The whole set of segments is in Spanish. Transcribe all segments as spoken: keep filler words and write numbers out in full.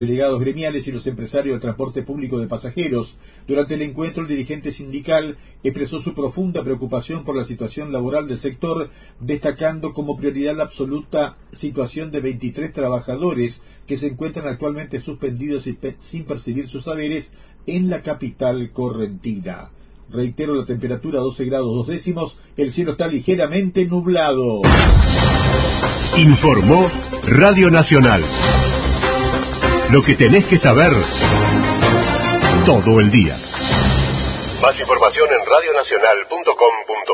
delegados gremiales y los empresarios del transporte público de pasajeros. Durante el encuentro, el dirigente sindical expresó su profunda preocupación por la situación laboral del sector, destacando como prioridad la absoluta situación de veintitrés trabajadores que se encuentran actualmente suspendidos y pe- sin percibir sus saberes en la capital correntina. Reitero, la temperatura doce grados dos décimos, el cielo está ligeramente nublado. Informó Radio Nacional. Lo que tenés que saber todo el día. Más información en radio nacional punto com punto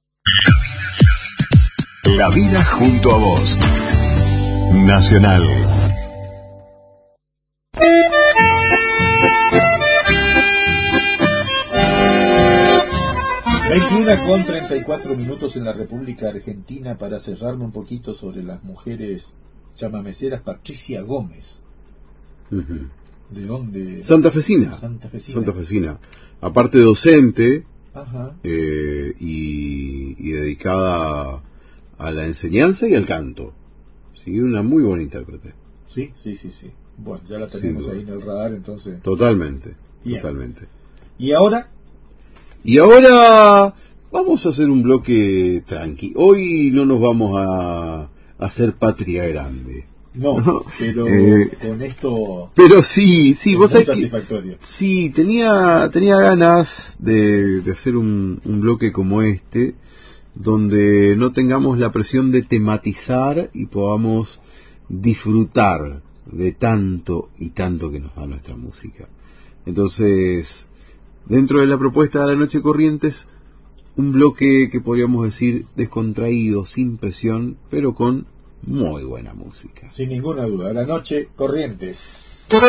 a r. La vida junto a vos. Nacional. veintiuna con treinta y cuatro minutos en la República Argentina. Para cerrarme un poquito sobre las mujeres chamameceras, Patricia Gómez. Uh-huh. ¿De dónde? Santafesina. Santafesina. Santafesina. Aparte docente. Ajá. Eh, y, y dedicada a la enseñanza y al canto. Sí, una muy buena intérprete. Sí, sí, sí, sí. Bueno, ya la tenemos ahí en el radar, entonces. Totalmente, Bien. totalmente. ¿Y ahora? Y ahora vamos a hacer un bloque tranqui. Hoy no nos vamos a, a hacer patria grande. No, ¿no? pero eh, con esto. Pero sí, sí, es vos muy sabés satisfactorio. que, sí, tenía, tenía ganas de, de hacer un, un bloque como este, donde no tengamos la presión de tematizar y podamos disfrutar de tanto y tanto que nos da nuestra música. Entonces, dentro de la propuesta de La Noche Corrientes, un bloque que podríamos decir descontraído, sin presión, pero con muy buena música. Sin ninguna duda. La Noche Corrientes.